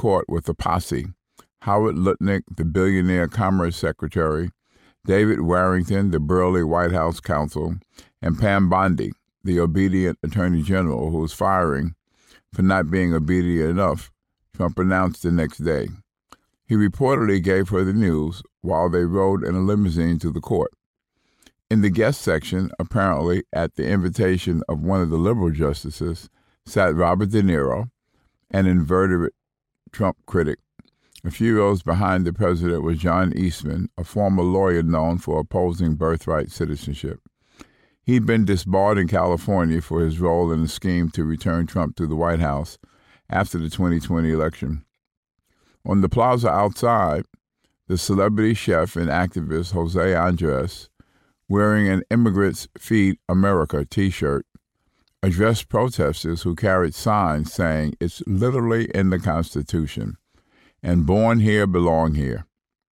court with a posse: Howard Lutnick, the billionaire Commerce Secretary; David Warrington, the burly White House counsel; and Pam Bondi, the obedient Attorney General, who was firing for not being obedient enough, Trump announced the next day. He reportedly gave her the news while they rode in a limousine to the court. In the guest section, apparently at the invitation of one of the liberal justices, sat Robert De Niro, an inveterate Trump critic. A few rows behind the president was John Eastman, a former lawyer known for opposing birthright citizenship. He'd been disbarred in California for his role in the scheme to return Trump to the White House after the 2020 election. On the plaza outside, the celebrity chef and activist Jose Andres, wearing an Immigrants Feed America t-shirt, addressed protesters who carried signs saying it's literally in the Constitution and born here, belong here.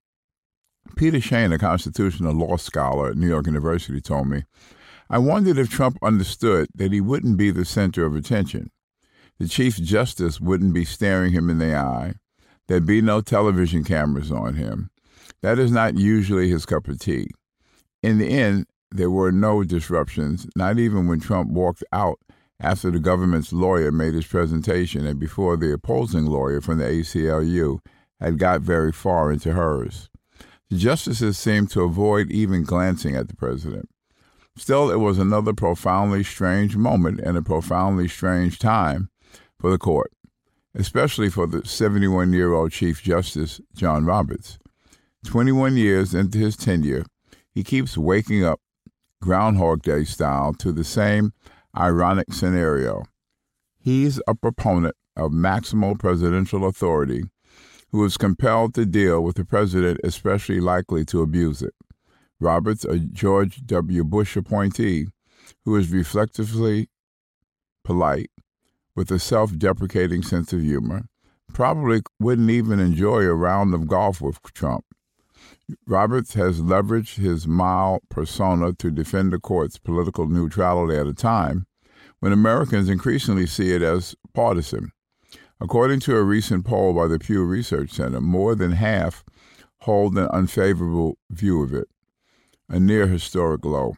Peter Shane, a constitutional law scholar at New York University, told me, "I wondered if Trump understood that he wouldn't be the center of attention. The Chief Justice wouldn't be staring him in the eye. There'd be no television cameras on him. That is not usually his cup of tea." In the end, there were no disruptions, not even when Trump walked out after the government's lawyer made his presentation and before the opposing lawyer from the ACLU had got very far into hers. The justices seemed to avoid even glancing at the president. Still, it was another profoundly strange moment and a profoundly strange time for the court, especially for the 71-year-old Chief Justice John Roberts. 21 years into his tenure, he keeps waking up Groundhog Day style to the same ironic scenario. He's a proponent of maximal presidential authority who is compelled to deal with a president especially likely to abuse it. Roberts, a George W. Bush appointee who is reflectively polite with a self-deprecating sense of humor, probably wouldn't even enjoy a round of golf with Trump. Roberts has leveraged his mild persona to defend the court's political neutrality at a time when Americans increasingly see it as partisan. According to a recent poll by the Pew Research Center, more than half hold an unfavorable view of it, a near-historic low.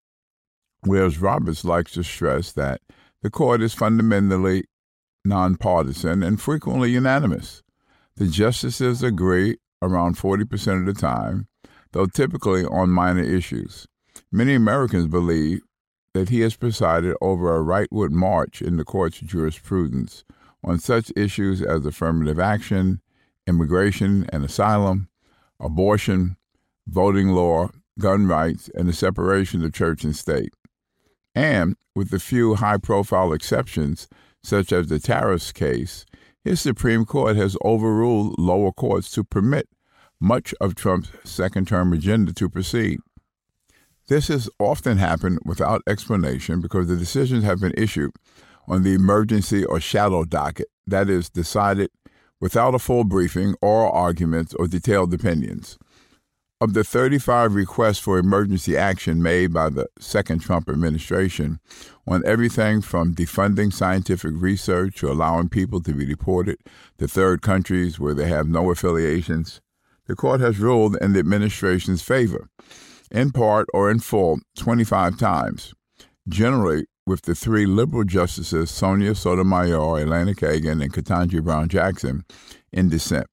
Whereas Roberts likes to stress that the court is fundamentally nonpartisan and frequently unanimous. The justices agree around 40% of the time, though typically on minor issues. Many Americans believe that he has presided over a rightward march in the court's jurisprudence on such issues as affirmative action, immigration and asylum, abortion, voting law, gun rights, and the separation of church and state. And, with a few high-profile exceptions, such as the tariffs case, his Supreme Court has overruled lower courts to permit much of Trump's second-term agenda to proceed. This has often happened without explanation because the decisions have been issued on the emergency or shadow docket, that is, decided without a full briefing, oral arguments, or detailed opinions. Of the 35 requests for emergency action made by the second Trump administration on everything from defunding scientific research to allowing people to be deported to third countries where they have no affiliations, the court has ruled in the administration's favor, in part or in full, 25 times, generally with the three liberal justices Sonia Sotomayor, Elena Kagan, and Ketanji Brown Jackson in dissent.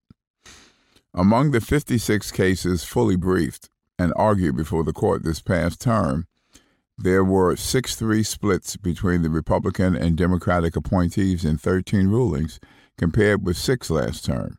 Among the 56 cases fully briefed and argued before the court this past term, there were 6-3 splits between the Republican and Democratic appointees in 13 rulings, compared with 6 last term.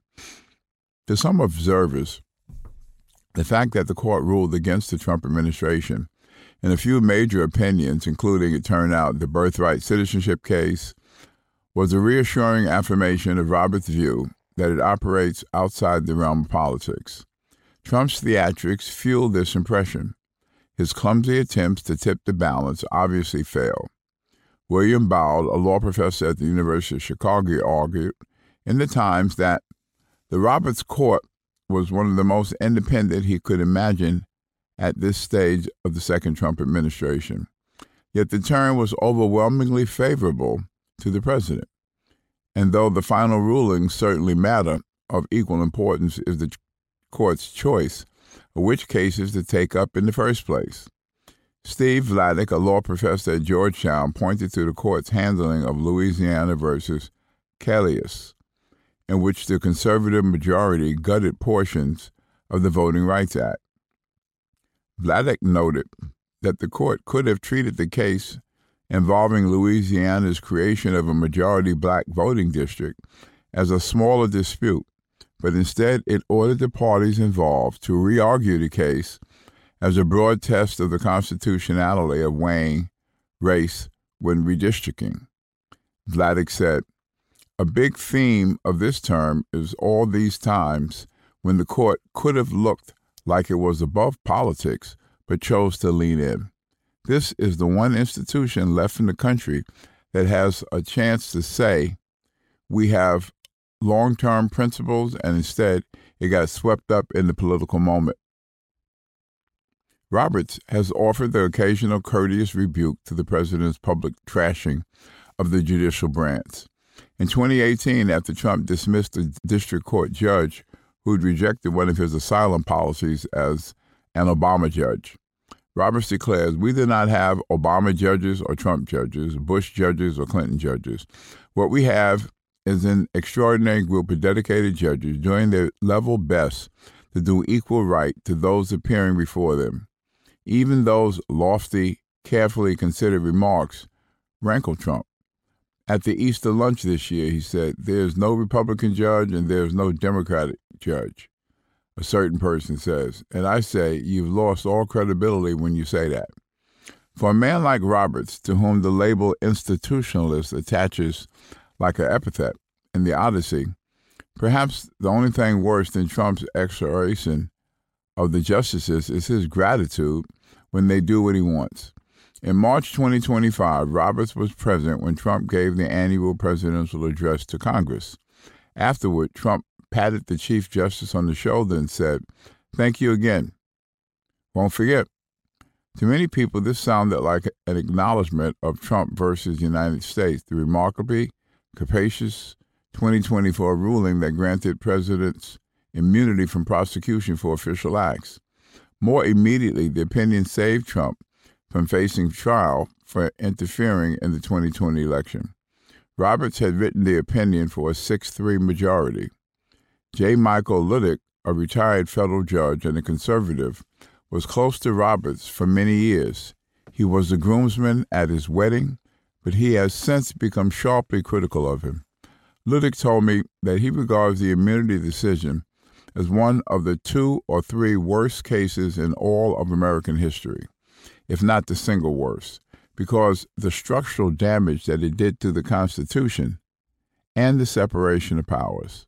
To some observers, the fact that the court ruled against the Trump administration in a few major opinions, including, it turned out, the birthright citizenship case, was a reassuring affirmation of Roberts' view that it operates outside the realm of politics. Trump's theatrics fueled this impression. His clumsy attempts to tip the balance obviously failed. William Bowd, a law professor at the University of Chicago, argued in the Times that the Roberts court was one of the most independent he could imagine at this stage of the second Trump administration. Yet the turn was overwhelmingly favorable to the president. And though the final rulings certainly matter, of equal importance is the court's choice of which cases to take up in the first place. Steve Vladeck, a law professor at Georgetown, pointed to the court's handling of Louisiana versus Calais, in which the conservative majority gutted portions of the Voting Rights Act. Vladeck noted that the court could have treated the case involving Louisiana's creation of a majority black voting district as a smaller dispute, but instead it ordered the parties involved to re-argue the case as a broad test of the constitutionality of weighing race when redistricting. Vladeck said, "A big theme of this term is all these times when the court could have looked like it was above politics, but chose to lean in. This is the one institution left in the country that has a chance to say we have long-term principles, and instead it got swept up in the political moment." Roberts has offered the occasional courteous rebuke to the president's public trashing of the judicial branch. In 2018, after Trump dismissed a district court judge who'd rejected one of his asylum policies as an Obama judge, Roberts declares, "We did not have Obama judges or Trump judges, Bush judges or Clinton judges. What we have is an extraordinary group of dedicated judges doing their level best to do equal right to those appearing before them. Even those lofty, carefully considered remarks rankle Trump. At the Easter lunch this year, he said, there's no Republican judge and there's no Democratic judge," a certain person says. And I say, you've lost all credibility when you say that. For a man like Roberts, to whom the label institutionalist attaches like an epithet in the Odyssey, perhaps the only thing worse than Trump's exoneration of the justices is his gratitude when they do what he wants. In March 2025, Roberts was present when Trump gave the annual presidential address to Congress. Afterward, Trump patted the Chief Justice on the shoulder and said, "Thank you again. Won't forget." To many people, this sounded like an acknowledgement of Trump versus the United States, the remarkably capacious 2024 ruling that granted presidents immunity from prosecution for official acts. More immediately, the opinion saved Trump from facing trial for interfering in the 2020 election. Roberts had written the opinion for a 6-3 majority. J. Michael Luttig, a retired federal judge and a conservative, was close to Roberts for many years. He was the groomsman at his wedding, but he has since become sharply critical of him. Luttig told me that he regards the immunity decision as one of the 2 or 3 worst cases in all of American history, if not the single worst, because the structural damage that it did to the Constitution and the separation of powers.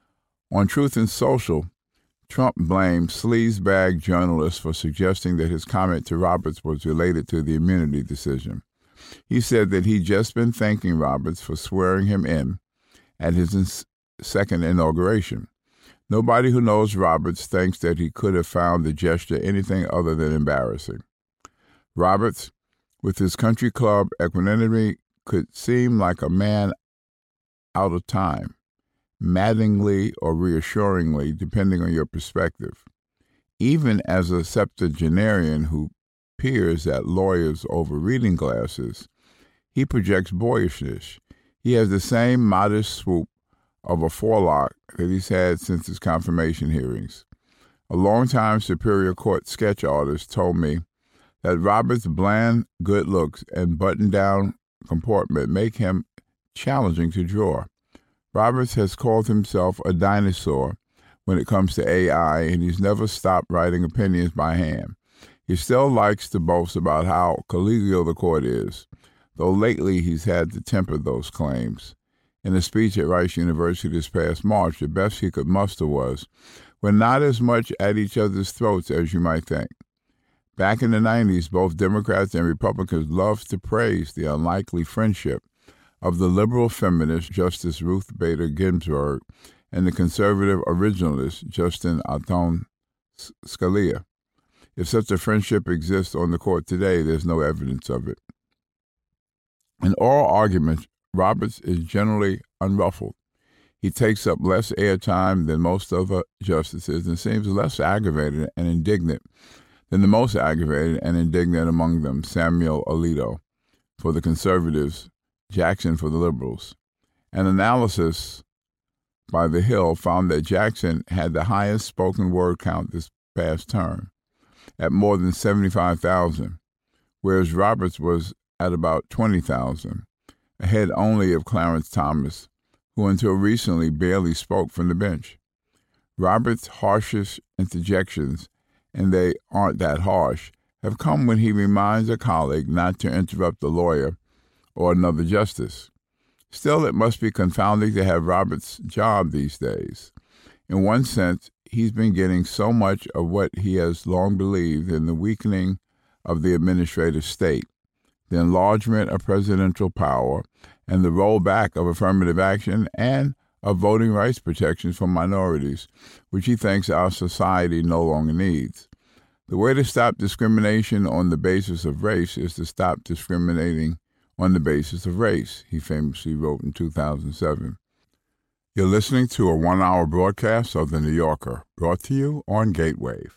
On Truth and Social, Trump blamed sleazebag journalists for suggesting that his comment to Roberts was related to the immunity decision. He said that he'd just been thanking Roberts for swearing him in at his second inauguration. Nobody who knows Roberts thinks that he could have found the gesture anything other than embarrassing. Roberts, with his country club equanimity, could seem like a man out of time, maddeningly or reassuringly, depending on your perspective. Even as a septuagenarian who peers at lawyers over reading glasses, he projects boyishness. He has the same modest swoop of a forelock that he's had since his confirmation hearings. A longtime Superior Court sketch artist told me that Roberts' bland good looks and button-down comportment make him challenging to draw. Roberts has called himself a dinosaur when it comes to AI, and he's never stopped writing opinions by hand. He still likes to boast about how collegial the court is, though lately he's had to temper those claims. In a speech at Rice University this past March, the best he could muster was, "We're not as much at each other's throats as you might think." Back in the 90s, both Democrats and Republicans loved to praise the unlikely friendship of the liberal feminist Justice Ruth Bader Ginsburg and the conservative originalist Justin Anton Scalia. If such a friendship exists on the court today, there's no evidence of it. In oral arguments, Roberts is generally unruffled. He takes up less airtime than most other justices and seems less aggravated and indignant than the most aggravated and indignant among them, Samuel Alito for the conservatives, Jackson for the liberals. An analysis by The Hill found that Jackson had the highest spoken word count this past term, at more than 75,000, whereas Roberts was at about 20,000, ahead only of Clarence Thomas, who until recently barely spoke from the bench. Roberts' harshest interjections, and they aren't that harsh, have come when he reminds a colleague not to interrupt the lawyer or another justice. Still, it must be confounding to have Roberts' job these days. In one sense, he's been getting so much of what he has long believed in the weakening of the administrative state, the enlargement of presidential power, and the rollback of affirmative action and of voting rights protections for minorities, which he thinks our society no longer needs. The way to stop discrimination on the basis of race is to stop discriminating on the basis of race, he famously wrote in 2007. You're listening to a 1-hour broadcast of The New Yorker, brought to you on Gatewave.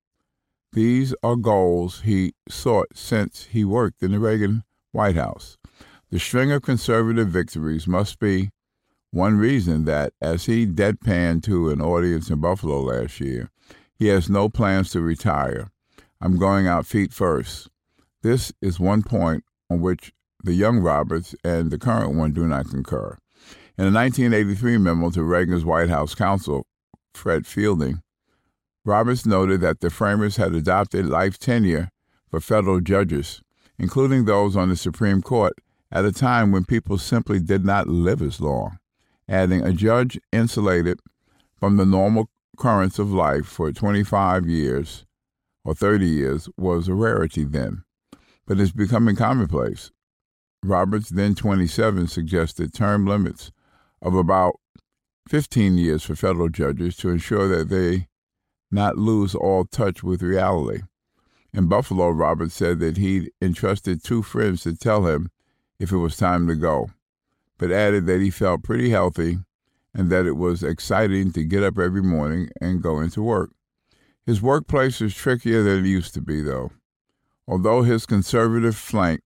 These are goals he sought since he worked in the Reagan White House. The string of conservative victories must be one reason that, as he deadpanned to an audience in Buffalo last year, he has no plans to retire. I'm going out feet first. This is one point on which the young Roberts and the current one do not concur. In a 1983 memo to Reagan's White House counsel, Fred Fielding, Roberts noted that the framers had adopted life tenure for federal judges, including those on the Supreme Court, at a time when people simply did not live as long, adding a judge insulated from the normal currents of life for 25 years or 30 years was a rarity then, but is becoming commonplace. Roberts, then 27, suggested term limits of about 15 years for federal judges to ensure that they not lose all touch with reality. In Buffalo, Roberts said that he'd entrusted 2 friends to tell him if it was time to go, but added that he felt pretty healthy and that it was exciting to get up every morning and go into work. His workplace is trickier than it used to be, though. Although his conservative flank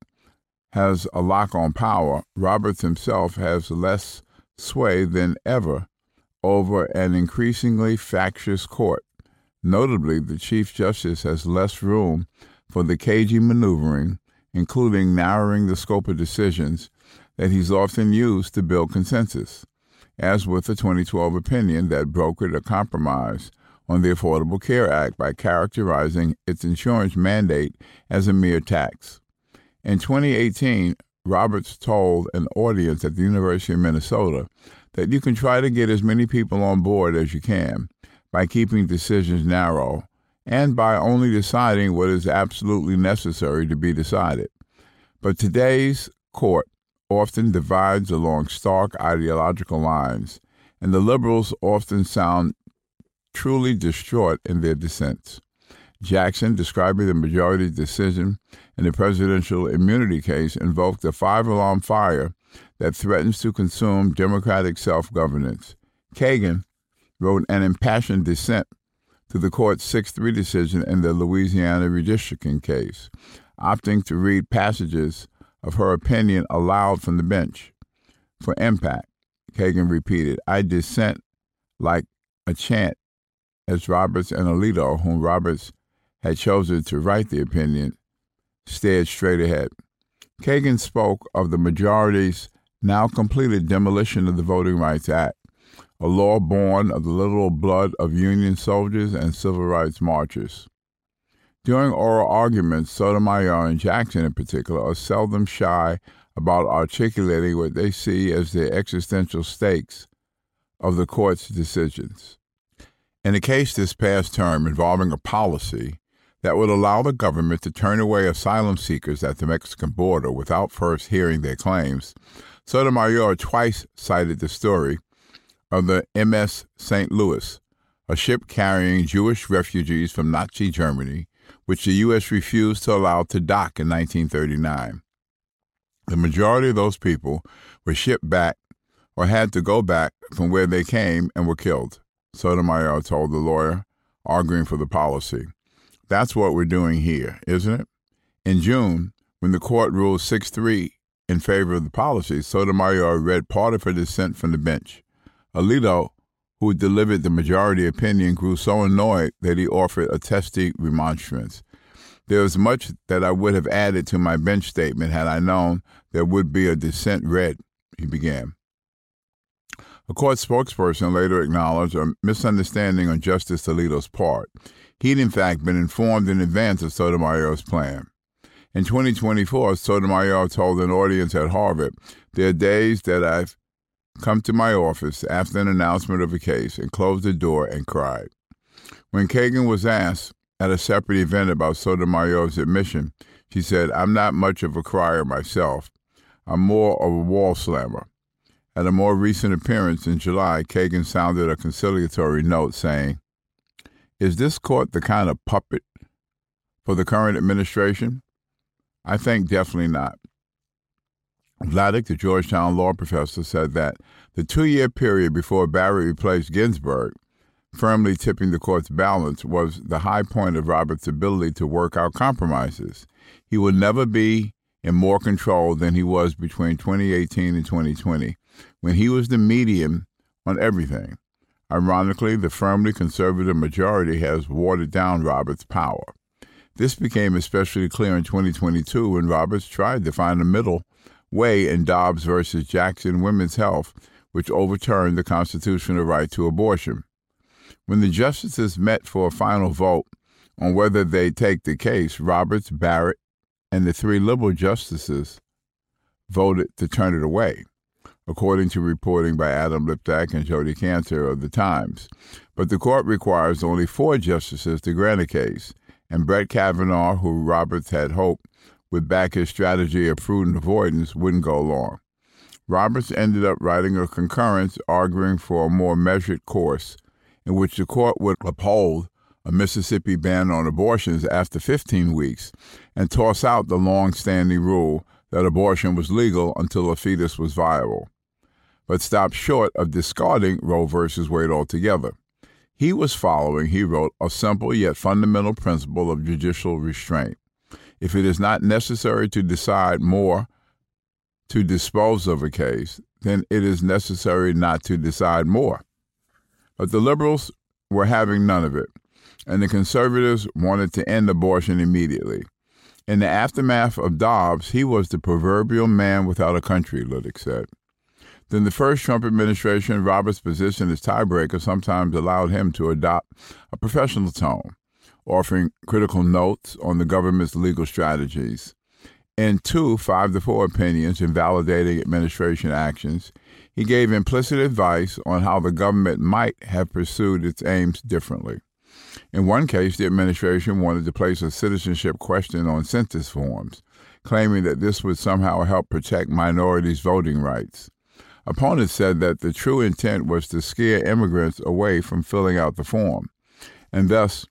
has a lock on power, Roberts himself has less sway than ever over an increasingly factious court. Notably, the Chief Justice has less room for the cagey maneuvering, including narrowing the scope of decisions that he's often used to build consensus, as with the 2012 opinion that brokered a compromise on the Affordable Care Act by characterizing its insurance mandate as a mere tax. In 2018, Roberts told an audience at the University of Minnesota that you can try to get as many people on board as you can by keeping decisions narrow and by only deciding what is absolutely necessary to be decided. But today's court often divides along stark ideological lines, and the liberals often sound truly distraught in their dissents. Jackson, describing the majority decision in the presidential immunity case, invoked a 5-alarm fire that threatens to consume democratic self-governance. Kagan wrote an impassioned dissent to the court's 6-3 decision in the Louisiana redistricting case, opting to read passages of her opinion aloud from the bench. For impact, Kagan repeated, "I dissent like a chant," as Roberts and Alito, whom Roberts had chosen to write the opinion, stared straight ahead. Kagan spoke of the majority's now completed demolition of the Voting Rights Act, a law born of the literal blood of Union soldiers and civil rights marchers. During oral arguments, Sotomayor and Jackson in particular are seldom shy about articulating what they see as the existential stakes of the court's decisions. In a case this past term involving a policy that would allow the government to turn away asylum seekers at the Mexican border without first hearing their claims, Sotomayor twice cited the story of the MS St. Louis, a ship carrying Jewish refugees from Nazi Germany, which the U.S. refused to allow to dock in 1939. The majority of those people were shipped back or had to go back from where they came and were killed, Sotomayor told the lawyer, arguing for the policy. That's what we're doing here, isn't it? In June, when the court ruled 6-3 in favor of the policy, Sotomayor read part of her dissent from the bench. Alito, who delivered the majority opinion, grew so annoyed that he offered a testy remonstrance. There was much that I would have added to my bench statement had I known there would be a dissent read, he began. A court spokesperson later acknowledged a misunderstanding on Justice Alito's part. He'd in fact been informed in advance of Sotomayor's plan. In 2024, Sotomayor told an audience at Harvard, "There are days that I've come to my office after an announcement of a case and closed the door and cried." When Kagan was asked at a separate event about Sotomayor's admission, she said, "I'm not much of a crier myself. I'm more of a wall slammer." At a more recent appearance in July, Kagan sounded a conciliatory note saying, "Is this court the kind of puppet for the current administration? I think definitely not." Vladeck, the Georgetown law professor, said that the 2-year period before Barrett replaced Ginsburg, firmly tipping the court's balance, was the high point of Roberts' ability to work out compromises. He would never be in more control than he was between 2018 and 2020, when he was the medium on everything. Ironically, the firmly conservative majority has watered down Roberts' power. This became especially clear in 2022 when Roberts tried to find a middle way in Dobbs versus Jackson Women's Health, which overturned the constitutional right to abortion. When the justices met for a final vote on whether they take the case, Roberts, Barrett, and the 3 liberal justices voted to turn it away, according to reporting by Adam Liptak and Jody Cantor of The Times. But the court requires only 4 justices to grant a case, and Brett Kavanaugh, who Roberts had hoped would back his strategy of prudent avoidance, wouldn't go along. Roberts ended up writing a concurrence arguing for a more measured course, in which the court would uphold a Mississippi ban on abortions after 15 weeks and toss out the long-standing rule that abortion was legal until a fetus was viable, but stopped short of discarding Roe v. Wade altogether. He was following, he wrote, a simple yet fundamental principle of judicial restraint. If it is not necessary to decide more to dispose of a case, then it is necessary not to decide more. But the liberals were having none of it, and the conservatives wanted to end abortion immediately. In the aftermath of Dobbs, he was the proverbial man without a country, Liddick said. Then the first Trump administration, Roberts' position as tiebreaker sometimes allowed him to adopt a professional tone, offering critical notes on the government's legal strategies. In 2 5-4 opinions invalidating administration actions, he gave implicit advice on how the government might have pursued its aims differently. In one case, the administration wanted to place a citizenship question on census forms, claiming that this would somehow help protect minorities' voting rights. Opponents said that the true intent was to scare immigrants away from filling out the form, and thus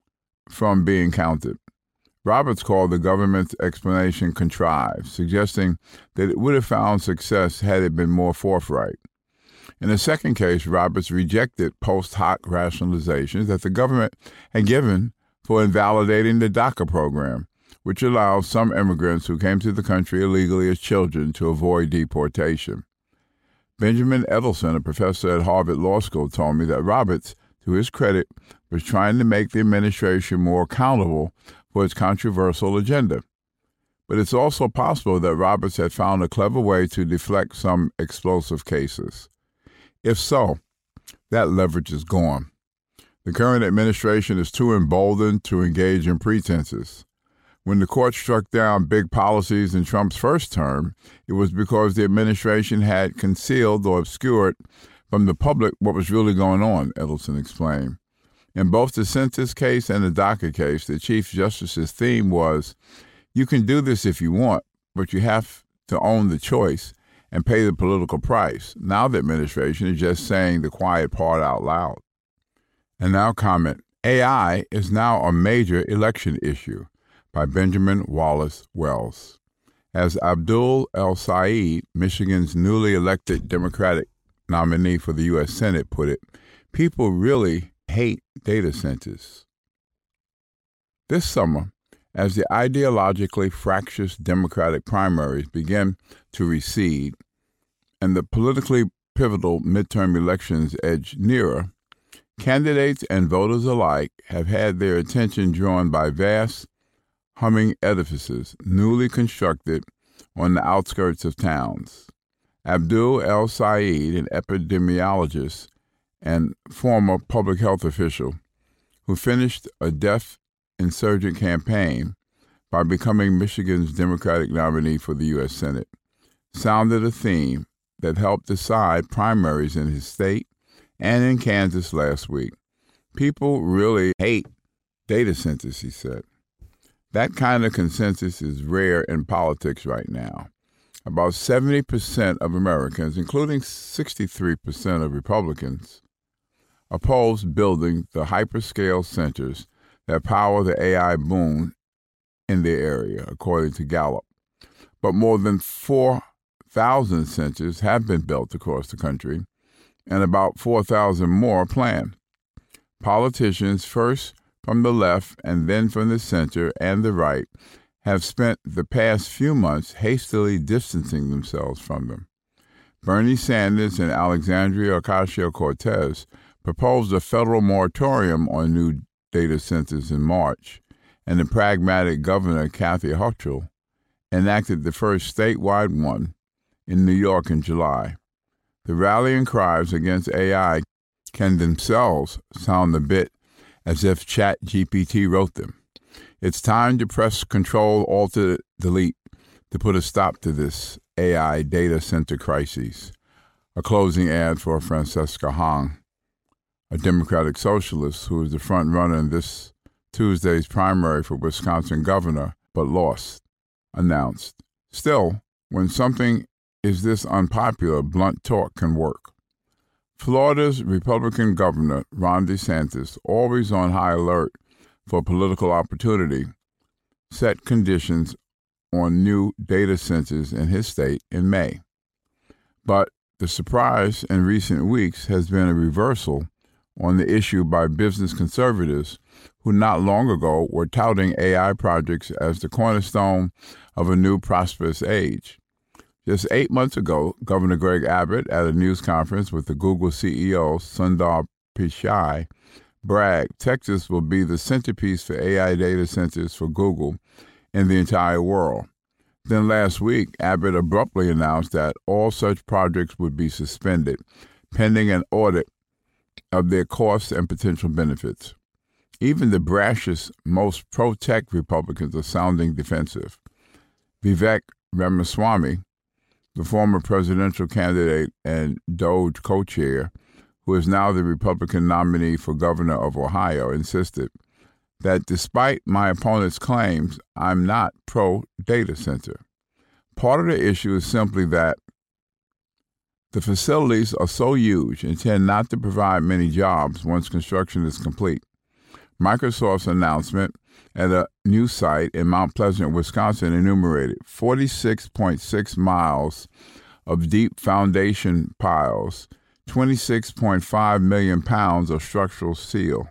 from being counted. Roberts called the government's explanation contrived, suggesting that it would have found success had it been more forthright. In the second case, Roberts rejected post hoc rationalizations that the government had given for invalidating the DACA program, which allows some immigrants who came to the country illegally as children to avoid deportation. Benjamin Edelson, a professor at Harvard Law School, told me that Roberts, to his credit, was trying to make the administration more accountable for its controversial agenda. But it's also possible that Roberts had found a clever way to deflect some explosive cases. If so, that leverage is gone. The current administration is too emboldened to engage in pretenses. When the court struck down big policies in Trump's first term, it was because the administration had concealed or obscured from the public what was really going on, Edelson explained. In both the census case and the DACA case, the Chief Justice's theme was, you can do this if you want, but you have to own the choice and pay the political price. Now the administration is just saying the quiet part out loud. And now comment, AI is now a major election issue, by Benjamin Wallace Wells. As Abdul El-Sayed, Michigan's newly elected Democratic nominee for the U.S. Senate, put it, people really hate data centers. This summer, as the ideologically fractious Democratic primaries begin to recede and the politically pivotal midterm elections edge nearer, candidates and voters alike have had their attention drawn by vast, humming edifices newly constructed on the outskirts of towns. Abdul El-Sayed, an epidemiologist and former public health official who finished a death insurgent campaign by becoming Michigan's Democratic nominee for the U.S. Senate, sounded a theme that helped decide primaries in his state and in Kansas last week. People really hate data centers, he said. That kind of consensus is rare in politics right now. About 70% of Americans, including 63% of Republicans, oppose building the hyperscale centers that power the AI boom in their area, according to Gallup. But more than 4,000 centers have been built across the country, and about 4,000 more planned. Politicians, first from the left and then from the center and the right, have spent the past few months hastily distancing themselves from them. Bernie Sanders and Alexandria Ocasio-Cortez proposed a federal moratorium on new data centers in March, and the pragmatic Governor Kathy Hochul enacted the first statewide one in New York in July. The rallying cries against AI can themselves sound a bit as if ChatGPT wrote them. It's time to press Control, Alt, Delete to put a stop to this AI data center crisis. A closing ad for Francesca Hong, a Democratic socialist who is the front runner in this Tuesday's primary for Wisconsin governor, but lost, announced. Still, when something is this unpopular, blunt talk can work. Florida's Republican governor, Ron DeSantis, always on high alert for political opportunity, set conditions on new data centers in his state in May. But the surprise in recent weeks has been a reversal on the issue by business conservatives who not long ago were touting AI projects as the cornerstone of a new prosperous age. Just 8 months ago, Governor Greg Abbott, at a news conference with the Google CEO Sundar Pichai, bragged Texas will be the centerpiece for AI data centers for Google in the entire world. Then last week, Abbott abruptly announced that all such projects would be suspended, pending an audit of their costs and potential benefits. Even the brashest, most pro-tech Republicans are sounding defensive. Vivek Ramaswamy, the former presidential candidate and DOJ co-chair, who is now the Republican nominee for governor of Ohio, insisted that despite my opponent's claims, I'm not pro-data center. Part of the issue is simply that the facilities are so huge and tend not to provide many jobs once construction is complete. Microsoft's announcement at a new site in Mount Pleasant, Wisconsin, enumerated 46.6 miles of deep foundation piles, 26.5 million pounds of structural steel,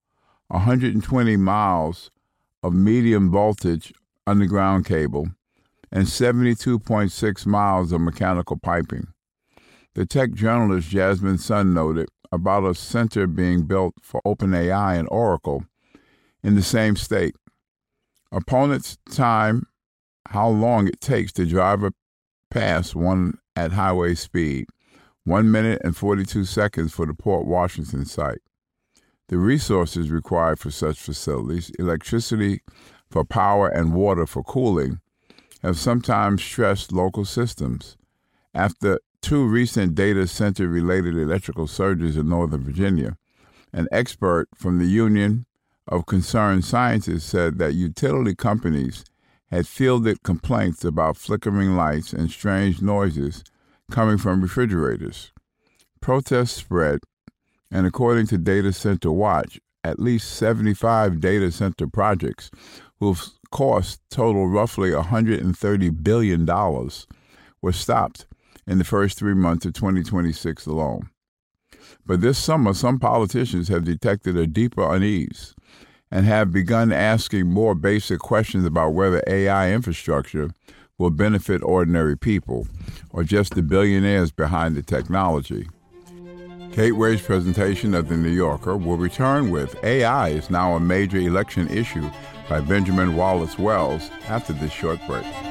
120 miles of medium voltage underground cable, and 72.6 miles of mechanical piping. The tech journalist Jasmine Sun noted about a center being built for OpenAI and Oracle in the same state. Opponents time how long it takes to drive past one at highway speed, 1 minute and 42 seconds for the Port Washington site. The resources required for such facilities, electricity for power and water for cooling, have sometimes stressed local systems. After 2 recent data center-related electrical surges in Northern Virginia, an expert from the Union of Concerned Scientists said that utility companies had fielded complaints about flickering lights and strange noises coming from refrigerators. Protests spread, and according to Data Center Watch, at least 75 data center projects will costs total roughly $130 billion were stopped in the first 3 months of 2026 alone. But this summer, some politicians have detected a deeper unease and have begun asking more basic questions about whether AI infrastructure will benefit ordinary people or just the billionaires behind the technology. Kate Wade's presentation of The New Yorker will return with AI is now a major election issue by Benjamin Wallace Wells after this short break.